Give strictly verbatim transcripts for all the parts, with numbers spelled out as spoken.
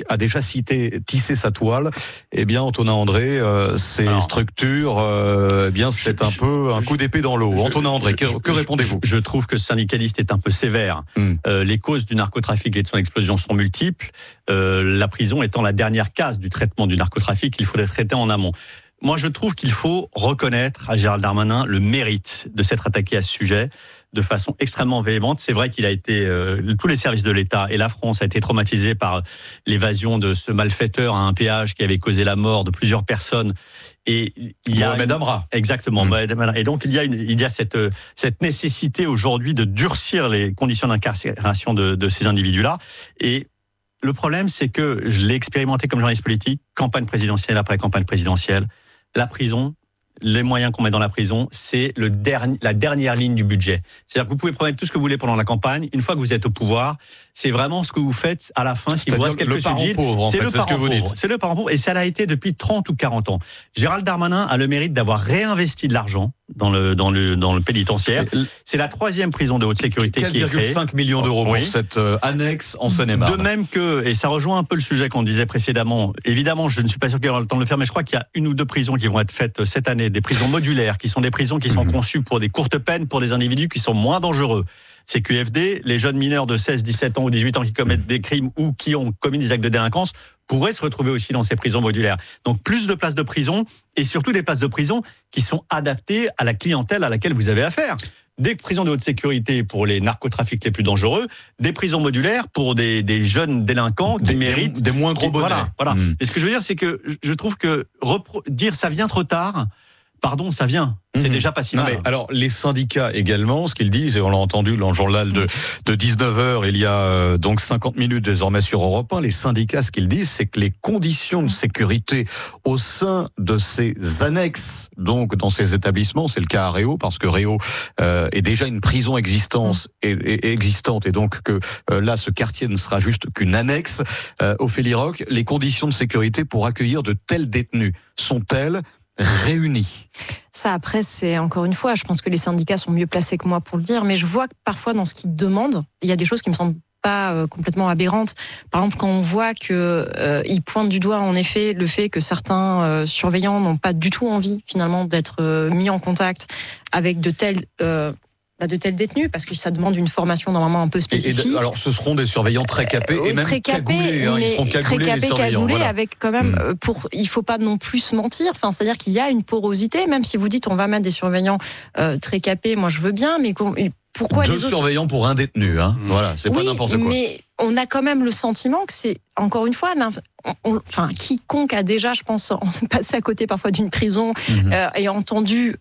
politique a déjà cité, tissé sa toile. Eh bien, Antonin André, euh, ces Alors, structures, euh, eh bien, c'est je, un peu un coup d'épée dans l'eau. Je, Antonin André, je, que, que répondez-vous ? je, je trouve que ce syndicaliste est un peu sévère. Mm. Euh, les causes du narcotrafic et de son explosion sont multiples. Euh, la prison étant la dernière case du traitement du narcotrafic, il faut les traiter en amont. Moi, je trouve qu'il faut reconnaître à Gérald Darmanin le mérite de s'être attaqué à ce sujet de façon extrêmement véhémente. C'est vrai qu'il a été, euh, tous les services de l'État et la France a été traumatisés par l'évasion de ce malfaiteur à un péage qui avait causé la mort de plusieurs personnes. Et il y a Mohamed Amra. Exactement. Mmh. Et donc il y a une, il y a cette cette nécessité aujourd'hui de durcir les conditions d'incarcération de, de ces individus-là. Et le problème, c'est que je l'ai expérimenté comme journaliste politique, campagne présidentielle après campagne présidentielle. La prison, les moyens qu'on met dans la prison, c'est le dernier, la dernière ligne du budget. C'est-à-dire que vous pouvez promettre tout ce que vous voulez pendant la campagne. Une fois que vous êtes au pouvoir, c'est vraiment ce que vous faites à la fin. Si vous reste quelques subsides, c'est le parent pauvre. C'est le parent pauvre. Et ça l'a été depuis trente ou quarante ans. Gérald Darmanin a le mérite d'avoir réinvesti de l'argent dans le, dans le, dans le pénitentiaire. C'est la troisième prison de haute sécurité qui est créée. quatre virgule cinq millions d'euros pour oui. cette euh, annexe en Seine-et-Marne. De même que, et ça rejoint un peu le sujet qu'on disait précédemment, évidemment, je ne suis pas sûr qu'il y aura le temps de le faire, mais je crois qu'il y a une ou deux prisons qui vont être faites cette année, des prisons modulaires, qui sont des prisons qui sont mmh. conçues pour des courtes peines, pour des individus qui sont moins dangereux. C'est Q F D, les jeunes mineurs de seize, dix-sept ans ou dix-huit ans qui commettent des crimes ou qui ont commis des actes de délinquance pourraient se retrouver aussi dans ces prisons modulaires. Donc plus de places de prison et surtout des places de prison qui sont adaptées à la clientèle à laquelle vous avez affaire. Des prisons de haute sécurité pour les narcotrafics les plus dangereux, des prisons modulaires pour des, des jeunes délinquants qui des, méritent... Des, des moins gros bonnets. Voilà, voilà. Mmh. Et ce que je veux dire, c'est que je trouve que repro- dire ça vient trop tard... Pardon, ça vient. C'est mmh. déjà pas si mal. Non mais alors, les syndicats également, ce qu'ils disent, et on l'a entendu dans le journal de, de dix-neuf heures, il y a euh, donc cinquante minutes désormais sur Europe un, les syndicats, ce qu'ils disent, c'est que les conditions de sécurité au sein de ces annexes, donc dans ces établissements, c'est le cas à Réau, parce que Réau euh, est déjà une prison existence, mmh. et, et, existante, et donc que euh, là, ce quartier ne sera juste qu'une annexe. Euh, Ophélie Roch, les conditions de sécurité pour accueillir de tels détenus sont-elles réunis? Ça, après, c'est encore une fois, je pense que les syndicats sont mieux placés que moi pour le dire, mais je vois que parfois, dans ce qu'ils demandent, il y a des choses qui me semblent pas euh, complètement aberrantes. Par exemple, quand on voit que euh, ils pointent du doigt, en effet, le fait que certains euh, surveillants n'ont pas du tout envie, finalement, d'être euh, mis en contact avec de tels... Euh, de tels détenus, parce que ça demande une formation normalement un peu spécifique. Et, et alors, ce seront des surveillants très capés euh, et même très capés, cagoulés. Hein, ils seront cagoulés, très capés, les surveillants. Cagoulés, voilà. avec quand même, mmh. pour, il faut pas non plus se mentir. Enfin, c'est-à-dire qu'il y a une porosité, même si vous dites on va mettre des surveillants euh, très capés. Moi, je veux bien, mais pourquoi Deux les autres... surveillants pour un détenu, hein. Mmh. Voilà, c'est oui, pas n'importe quoi. Mais on a quand même le sentiment que c'est, encore une fois, on, on, enfin, quiconque a déjà, je pense, passé à côté parfois d'une prison mmh. euh, et entendu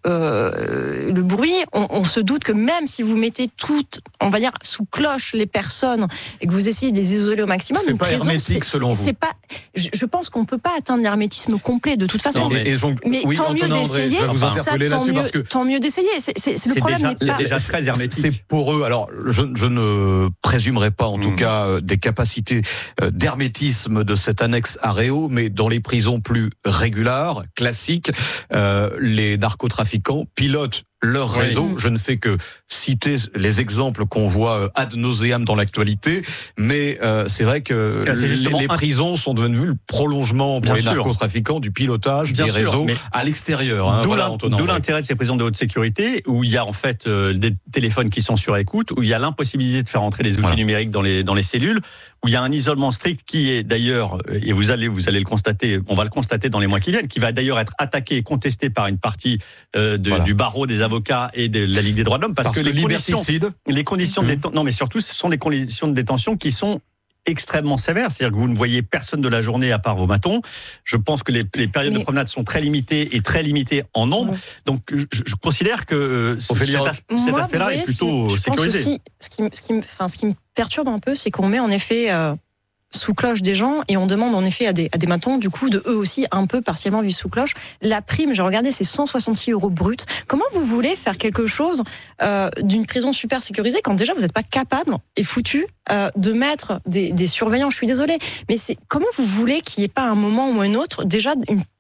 euh, le bruit, on, on se doute que même si vous mettez toutes, on va dire, sous cloche les personnes et que vous essayez de les isoler au maximum, c'est une pas prison, hermétique c'est, selon c'est, vous. c'est pas, je, je pense qu'on peut pas atteindre l'hermétisme complet de toute façon. Non, mais, et donc, mais oui, tant mieux Antonin d'essayer. André, je vais vous Ça, interpeller là-dessus mieux, parce que tant mieux d'essayer. C'est, c'est, c'est le c'est problème déjà, n'est pas. C'est déjà très hermétique. C'est pour eux. Alors, je, je ne présumerai pas, en mmh. tout cas, euh, des capacités euh, d'hermétisme de cette annexe à Réau, mais dans les prisons plus régulières, classiques, euh, les narcotrafiquants pilotent leur oui. réseau. Je ne fais que citer les exemples qu'on voit ad nauseam dans l'actualité, mais euh, c'est vrai que c'est les, les prisons sont devenues le prolongement pour Bien les sûr. narcotrafiquants du pilotage Bien des sûr, réseaux à l'extérieur. Hein, d'où, voilà, l'in, d'où l'intérêt de ces prisons de haute sécurité, où il y a en fait euh, des téléphones qui sont sur écoute, où il y a l'impossibilité de faire entrer les outils voilà. numériques dans les dans les cellules, où il y a un isolement strict qui est d'ailleurs, et vous allez vous allez le constater, on va le constater dans les mois qui viennent, qui va d'ailleurs être attaqué et contesté par une partie euh, de, voilà. du barreau des avocats et de la Ligue des droits de l'homme, parce, parce que, que les conditions, les conditions mmh. de détention, non mais surtout ce sont des conditions de détention qui sont extrêmement sévères, c'est-à-dire que vous ne voyez personne de la journée à part vos matons. Je pense que les, les périodes mais... de promenade sont très limitées et très limitées en nombre. Ouais. Donc je, je considère que cet, as, cet Moi, aspect-là voyez, est plutôt ce qui, sécurisé. Je pense aussi, ce qui, ce qui, enfin, ce qui me perturbe un peu, c'est qu'on met en effet euh, sous cloche des gens et on demande en effet à des, à des matons, du coup, de eux aussi un peu partiellement vivre sous cloche. La prime, j'ai regardé, c'est cent soixante-six euros brut. Comment vous voulez faire quelque chose euh, d'une prison super sécurisée quand déjà vous n'êtes pas capable et foutu euh, de mettre des, des surveillants? Je suis désolée, mais c'est comment vous voulez qu'il n'y ait pas un moment ou un autre déjà une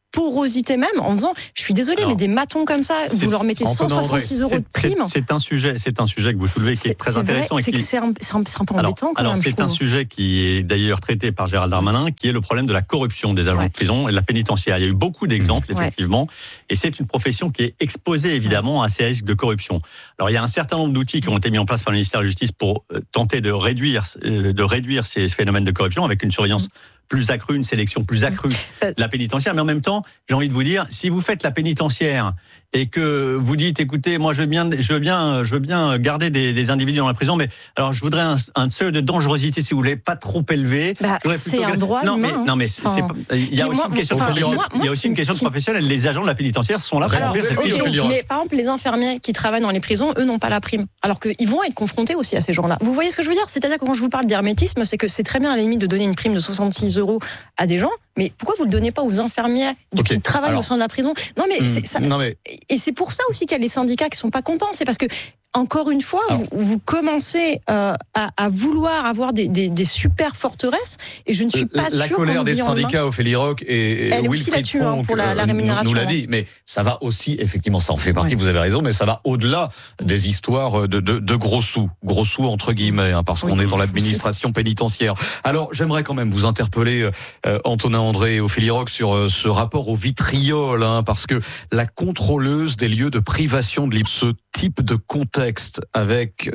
porosité même, en disant, je suis désolé, mais des matons comme ça, vous leur mettez cent soixante-six euros de prime. C'est, c'est un sujet, c'est un sujet que vous soulevez qui est très c'est intéressant. Vrai, et qui... C'est, un, c'est, un, c'est un peu alors, embêtant quand alors même. c'est un sujet qui est d'ailleurs traité par Gérald Darmanin, qui est le problème de la corruption des agents ouais. de prison et de la pénitentiaire. Il y a eu beaucoup d'exemples, ouais. effectivement, et c'est une profession qui est exposée évidemment à ces risques de corruption. Alors il y a un certain nombre d'outils qui ont été mis en place par le ministère de la Justice pour tenter de réduire, de réduire ces phénomènes de corruption avec une surveillance plus accrue, une sélection plus accrue de la pénitentiaire. Mais en même temps, j'ai envie de vous dire, si vous faites la pénitentiaire et que vous dites, écoutez, moi je veux bien, je veux bien, je veux bien garder des, des individus dans la prison, mais alors je voudrais un, un seuil de dangerosité, si vous voulez, pas trop élevé. Bah, c'est un droit non, humain. Mais, non, mais c'est, enfin, c'est, il y a aussi moi, une question enfin, professionnelle. Moi, moi, il y a aussi une question qui... professionnelle. Les agents de la pénitentiaire sont là pour remplir cette mission. Mais par exemple, les infirmiers qui travaillent dans les prisons, eux n'ont pas la prime, alors qu'ils vont être confrontés aussi à ces gens-là. Vous voyez ce que je veux dire ? C'est-à-dire que quand je vous parle d'hermétisme, c'est que c'est très bien à la limite de donner une prime de soixante-six euros à des gens, mais pourquoi vous le donnez pas aux infirmiers okay. qui travaillent Alors, au sein de la prison ? Non mais, mmh, c'est, ça, non mais et c'est pour ça aussi qu'il y a les syndicats qui sont pas contents, c'est parce que encore une fois, vous, vous commencez euh, à, à vouloir avoir des, des, des super forteresses, et je ne suis pas sûre. La colère des syndicats, Ophélie Roch et, et Wilfried Fonck, pour la, la rémunération. Nous l'a dit, mais ça va aussi, effectivement, ça en fait partie. Ouais. Vous avez raison, mais ça va au-delà des histoires de, de, de gros sous, gros sous entre guillemets, hein, parce oui, qu'on est dans l'administration pénitentiaire. Alors, j'aimerais quand même vous interpeller, euh, Antonin André et Ophélie Roch, sur euh, ce rapport au vitriol, hein, parce que la contrôleuse des lieux de privation de liberté, ce type de contexte avec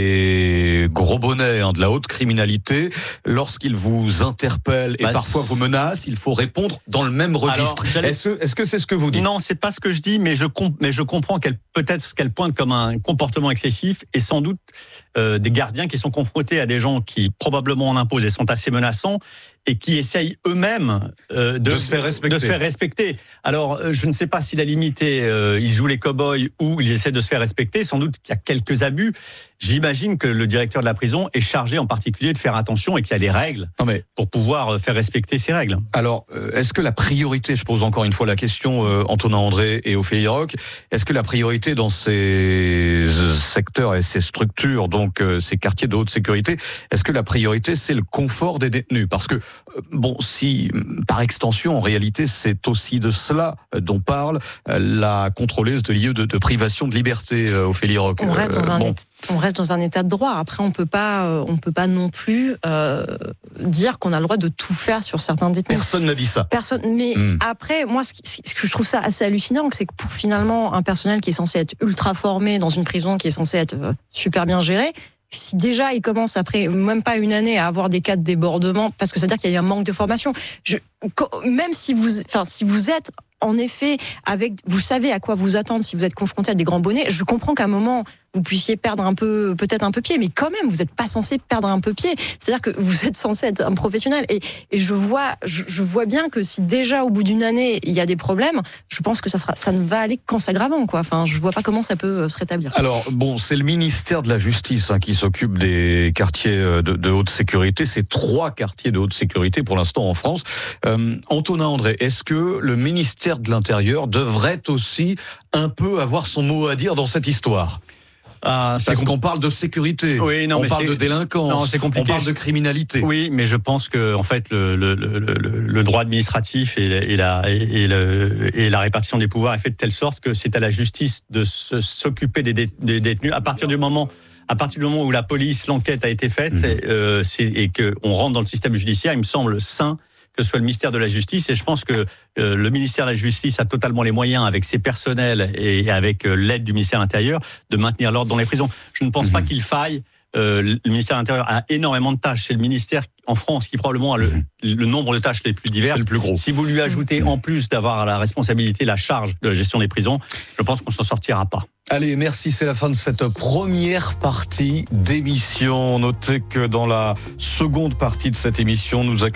des gros bonnets, hein, de la haute criminalité, lorsqu'ils vous interpellent et bah, parfois vous menacent, il faut répondre dans le même registre. Alors, est-ce, est-ce que c'est ce que vous dites ? Non, c'est pas ce que je dis, mais je, comp- mais je comprends qu'elle, peut-être ce qu'elle pointe comme un comportement excessif, et sans doute euh, des gardiens qui sont confrontés à des gens qui probablement en imposent et sont assez menaçants, et qui essayent eux-mêmes euh, de, de, se faire respecter. de se faire respecter. Alors, euh, je ne sais pas si la limite est, euh, ils jouent les cow-boys ou ils essaient de se faire respecter. Sans doute qu'il y a quelques abus. J'imagine que le directeur de la prison est chargé en particulier de faire attention et qu'il y a des règles non mais, pour pouvoir faire respecter ces règles. Alors, est-ce que la priorité, je pose encore une fois la question, euh, Antonin André et Ophélie Roch, est-ce que la priorité dans ces secteurs et ces structures, donc euh, ces quartiers de haute sécurité, est-ce que la priorité c'est le confort des détenus ? Parce que bon, si par extension, en réalité, c'est aussi de cela dont parle la contrôleuse de lieux de, de privation de liberté, euh, Ophélie Roch. On reste dans euh, un bon. état, on reste dans un état de droit. Après, on peut pas, euh, on peut pas non plus euh, dire qu'on a le droit de tout faire sur certains détenus. Personne n'a dit ça. Personne. Mais mmh. après, moi, ce, qui, ce que je trouve ça assez hallucinant, c'est que pour finalement un personnel qui est censé être ultra formé dans une prison qui est censée être euh, super bien gérée. Si déjà il commence après même pas une année à avoir des cas de débordement, parce que ça veut dire qu'il y a un manque de formation. Je, même si vous, enfin si vous êtes en effet avec, vous savez à quoi vous attendre si vous êtes confronté à des grands bonnets. Je comprends qu'à un moment vous puissiez perdre un peu, peut-être un peu pied, mais quand même vous n'êtes pas censé perdre un peu pied. C'est-à-dire que vous êtes censé être un professionnel. Et, et je vois, je, je vois bien que si déjà au bout d'une année il y a des problèmes, je pense que ça sera, ça ne va aller qu'en s'aggravant, quoi. Enfin, je vois pas comment ça peut se rétablir. Alors bon, c'est le ministère de la Justice hein, qui s'occupe des quartiers de, de haute sécurité. C'est trois quartiers de haute sécurité pour l'instant en France. Euh, Antonin André, est-ce que le ministère de l'Intérieur devrait aussi un peu avoir son mot à dire dans cette histoire ? Ah, Parce compl- qu'on parle de sécurité, oui, non, on mais parle c'est... de délinquance, non, c'est compliqué. On parle de criminalité. Oui, mais je pense que en fait le, le, le, le, le droit administratif et, et, la, et, le, et la répartition des pouvoirs est fait de telle sorte que c'est à la justice de se, s'occuper des, dé, des détenus à partir du moment. À partir du moment où la police, l'enquête a été faite, mmh. euh, c'est, et qu'on rentre dans le système judiciaire, il me semble sain que ce soit le ministère de la Justice. Et je pense que euh, le ministère de la Justice a totalement les moyens, avec ses personnels et avec euh, l'aide du ministère de l'Intérieur, de maintenir l'ordre dans les prisons. Je ne pense mmh. pas qu'il faille. Euh, le ministère de l'Intérieur a énormément de tâches. C'est le ministère en France qui probablement a le, le nombre de tâches les plus diverses. C'est le plus gros. Si vous lui ajoutez en plus d'avoir la responsabilité, la charge de la gestion des prisons, je pense qu'on s'en sortira pas. Allez, merci, c'est la fin de cette première partie d'émission. Notez que dans la seconde partie de cette émission, nous accueillons